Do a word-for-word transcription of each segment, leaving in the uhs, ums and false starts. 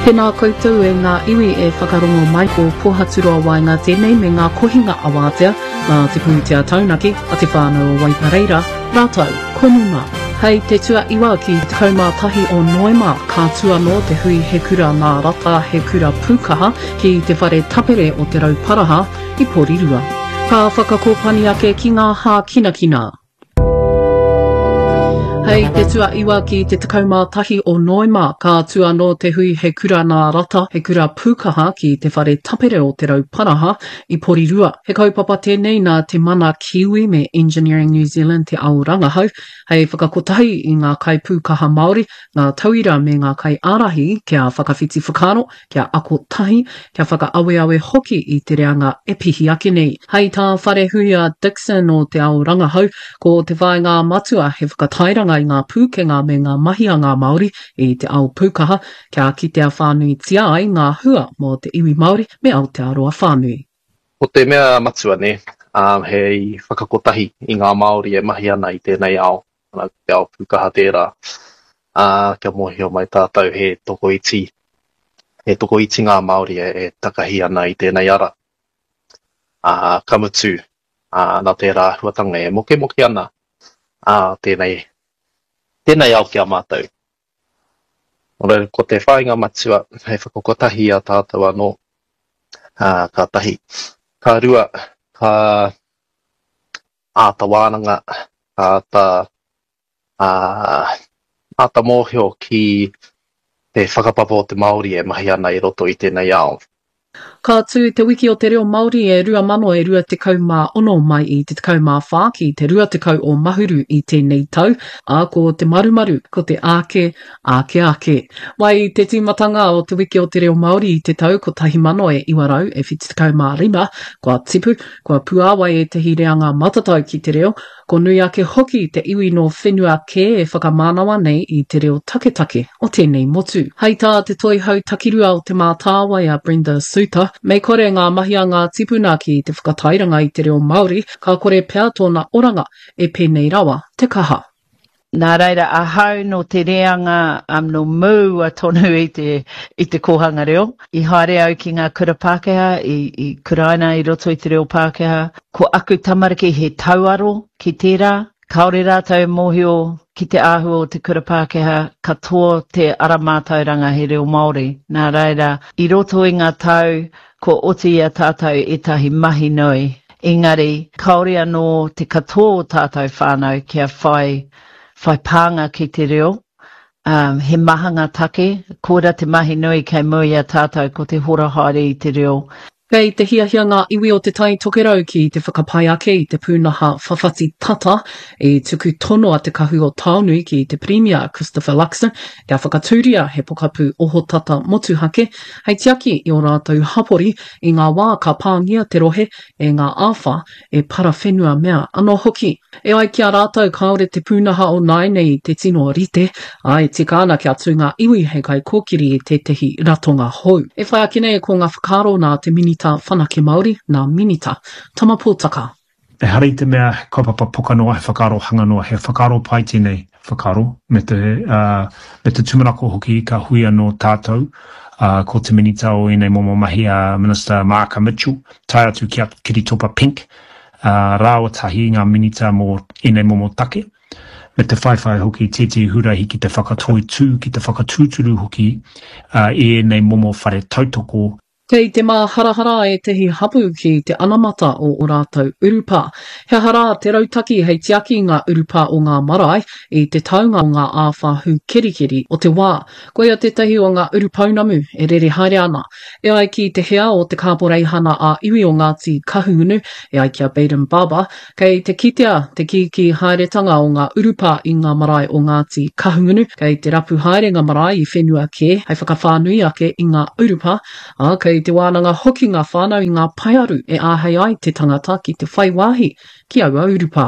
Pena koutou e ngā iwi e whakarongo mai ko pohaturua wai ngā tēnei me ngā kohinga awātea, ngā te pūtea taunaki, a te whānau Waipareira, rātou, konuma. Hei te tua iwa ki te kaumātahi o Noema, ka tua no te hui he kura ngā rata he kura pūkaha ki te whare tapere o te rauparaha i Porirua. Ka whakakopani ake ki ngā hā kina kina. Hei te tua iwa ki te takauma tahi o Noema, ka tua no te hui he kura ngā rata, he kura pūkaha ki te whare tapere o te rauparaha i Porirua. He kaupapa tēnei nā te mana Kiwi me Engineering New Zealand te auranga hau. Hei whakakotahi i ngā kai pūkaha Māori, ngā tauira me ngā kai ārahi kia whakawhiti whakaro, kia ako tahi, kia whakaawe awe hoki i te reanga e pihi ake nei. Hei tā whare huia Dixon o te auranga hau, ko te whaenga matua he whakatairanga i ngā pūkenga me ngā mahianga Māori i te ao pūkaha, kia kitea whānui tia ai ngā hua mō te iwi Māori me Aotearoa whānui. Ko te mea matua ne, um, hei whakakotahi i ngā Māori e mahi ana i tēnei ao, ana te ao pūkaha tērā. Uh, kia mohio mai tātou he toko iti, he toko iti ngā Māori e, e takahi ana i tēnei ara. Uh, kamutu, uh, nā tērā huatanga e moke moke ana, uh, tēnei Tēnei au kia mātou. Ora, ko te whainga matua, hei whakakotahi a tātou anō, uh, ka tahi. Ka rua, ka āta wānanga, ka āta, uh, āta mōhio ki te whakapapa o te Māori e mahi ana i roto i tēnei ao. Ka tū te wiki o te reo Māori e rua mano e rua te kau mā ono mai i te kau mā whā ki te rua te kau o mahuru i tēnei tau, a ko te marumaru, ko te āke, āke āke. Wai te tīmatanga o te wiki o te reo Māori i te tau ko tahi mano e iwarau e whiti te kau mā rima, kua tipu, kua puāwai e te hireanga matatau ki te reo, ko nui ake hoki te iwi no whenua ke e whakamānawa nei i te reo taketake o tēnei motu. Hei tā te toi hau takirua o te mātāwai a Brenda Suter, mei kore ngā mahi a ngā tipuna ki te whakatairanga i te reo Māori, ka kore pea tōna oranga e pēnei rawa te kaha. Nā reira, a hau no te reanga um, no mū a tonu i te, i te kohanga reo. I haere au ki ngā kura Pākehā, i, i kuraina i roto i te reo Pākehā. Ko aku tamariki he tauaro ki tērā. Kaore rātou mōhio ki te āhua o te kura Pākehā, katoa te aramātauranga he reo Māori. Nā reira, i roto i ngā tau, ko oti a tātou e tahi mahi nui. Engari, kaore anō te katoa o tātou whānau kia whai whai pānga ki te reo, um, he mahanga take, kōra te mahi nui kei mui a tātou ko te hora haere i te reo. Kei te hiahia ngā iwi o te tai tokerau ki te whakapai ake i te pūnaha whawhati tata e tuku tono a te kahu o Taonui ki te Premier Christopher Luxon, kia whakatūria he pokapū oho tata motuhake, hei tiaki i o rātou hapori i ngā wā ka pāngia te rohe e ngā āwha e para whenua mea anō hoki. E ai kia rātou kaore te pūnaha o naine i te tino rite, ai te kāna kia tū ngā iwi hei kai kōkiri e te tehi ratonga hou. E whai akine ko ngā whakaro nā te minita whanake Māori, nā minita tamapōtaka. E hari te mea kaupapa poka noa, he whakaro hanga noa, he whakaro pai tēnei whakaro, me te, uh, me te tumanako hoki ka hui anō tātou, uh, ko te minita o inei momo mahi a uh, Minister Mark Mitchell, tai atu ki at Kiritopa Pink, uh, rāua tahi ngā minita mō inei momo take, me te whaiwhai hoki tēti hurahi ki te whakatoi tū, ki te whakatūturu hoki, uh, e nei momo whare tautoko. Kei te mā harahara e tehi hapu ki te anamata o o rātou urupa. He hara te rautaki hei tiaki ngā urupa o ngā marae i te taunga o ngā āwha hu kerikeri o te wā. Koia te tahi o ngā urupaunamu e rere haere ana. E ai ki te hea o te kāporeihana a iwi o Ngāti Kahungunu, e ai kia Baden Barber, kei te kitea te kiki haeretanga o ngā urupa i ngā marae o Ngāti Kahungunu, kei te rapu haerenga marae i whenua ke, hei whakawhānui ake i ngā urupa, a kei te wānanga hoki ngā whānau i ngā paiaru e āhei ai te tangata ki te whaiwāhi ki aua urupa.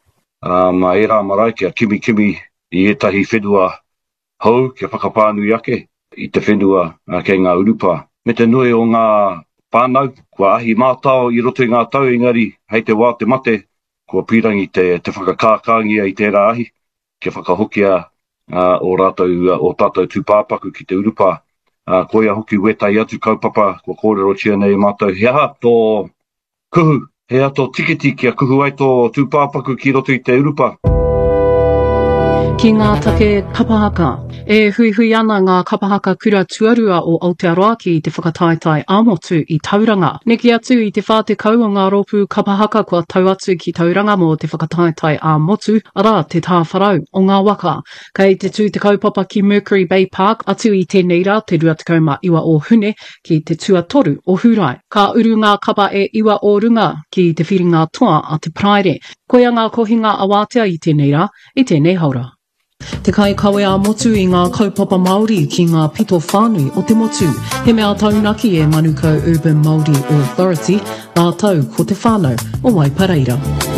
Uh, mā e rā marae kia kimi kimi i etahi whenua hou kia whakapānui ake i te whenua uh, kei ngā urupa. Me te nui o ngā pānau, kua ahi mātao i roto i ngā tau engari hei te wā te mate, kua pirangi te, te whakakākangia i tērā ahi, kia whakahokia uh, o rātou, uh, o tātou tūpāpaku ki te urupa. uh, ko ia hoki wetai atu kaupapa, ko kōrero tia nei mātou. He aha tō kuhu, he aha tō tikiti kia kuhu ai tō tūpāpaku ki roto i te urupa. Ki ngā take kapahaka, e hui hui ana ngā kapahaka kura tuarua o Aotearoa ki te whakataetai āmotu i tauranga. Neki atu i te whāte kau o ngā rōpū kapahaka kua tau atu ki tauranga mo te whakataetai āmotu, ara te tāwharau o ngā waka. Kei te tū te kaupapa ki Mercury Bay Park, atu i tēnei rā te rua tekau ma iwa o hune ki te tuatoru o Hurai. Ka uru ngā kapa e iwa o runga ki te whiringa toa a te praere. Koia ngā kohinga awatea i tēnei rā, i tēnei haura. Te kai kawe a motu i ngā kaupapa Māori ki ngā pito whānui o te motu. He mea taunaki e Manukau Urban Māori Authority, nā tau ko te whānau o Waipareira.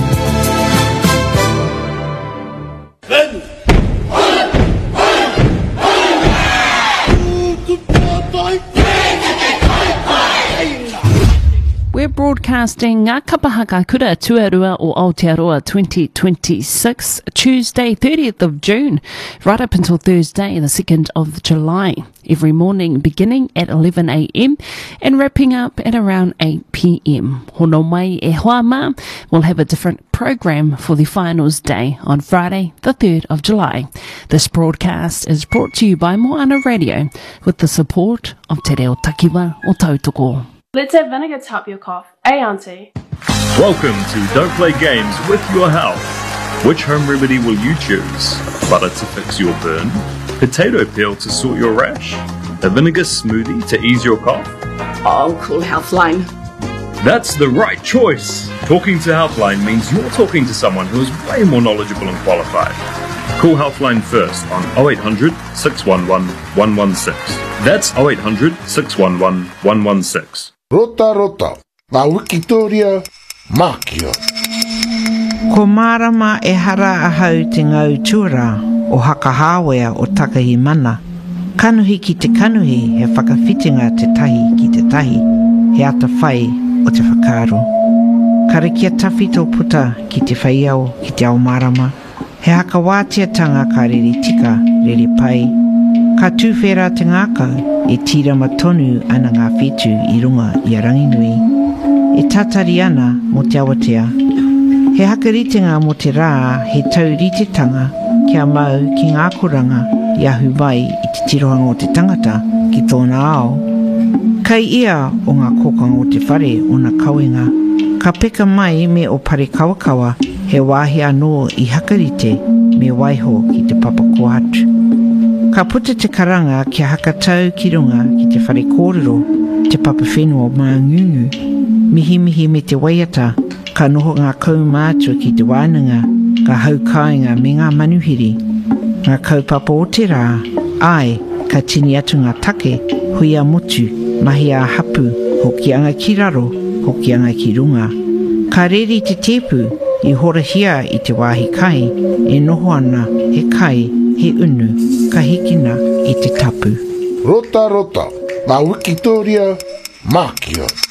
We're broadcasting Ngā Kapahaka Kura Tuarua o Aotearoa twenty twenty-six, Tuesday thirtieth of June, right up until Thursday the second of July. Every morning beginning at eleven a m and wrapping up at around eight p m. Hono mai e Hoama will have a different program for the finals day on Friday the third of July. This broadcast is brought to you by Moana Radio with the support of Te Reo Takiwa o Tautoko. Let's have vinegar to help your cough. Eh, Auntie? Welcome to Don't Play Games with Your Health. Which home remedy will you choose? Butter to fix your burn? Potato peel to sort your rash? A vinegar smoothie to ease your cough? Oh, call Healthline. That's the right choice. Talking to Healthline means you're talking to someone who is way more knowledgeable and qualified. Call Healthline first on oh eight hundred, six one one, one one six. That's oh eight hundred, six one one, one one six. Rota rota, na Wikitoria, Mākia. Ko marama e hara ahau te ngau tuara o Hakahāwea o Takahi Mana. Kanuhi ki te kanuhi he whakawhitinga te tahi ki te tahi, he ata whai o te whakaaro. Karikia tawhito puta ki te whaiao ki te ao marama, he haka wātiatanga ka riri tika riri pai. Ka tūwhera te ngākau e tira matonu ana ngā whetu i runga i a Ranginui. E tatari ana mo te awatea. He hakaritenga mo te rā he tauritetanga kia mau ki ngā koranga i ahu mai i te tirohanga o te tangata ki tōna ao. Kai ia o ngā kokanga o te whare o ngā kauenga. Ka peka mai me o pare kawakawa he wāhi anō i hakarite me waiho ki te papako atu. Ka puta te karanga kia hakatau ki runga ki te whare kōrero, te papa whenua mā ngungu. Mihi mihi me te waiata, ka noho ngā kaumātua ki te wānanga, ka haukainga me ngā manuhiri. Ngā kaupapa o te rā, ai, ka tini atu ngā take, hui a motu, mahi a hapu, hoki anga ki raro, hoki anga ki runga. Ka reri te tepu, i horahia i te wāhi kai, e noho ana he kai, he unu, ka hikina i te tapu. Rota rota, na Wikitoria, Mākia.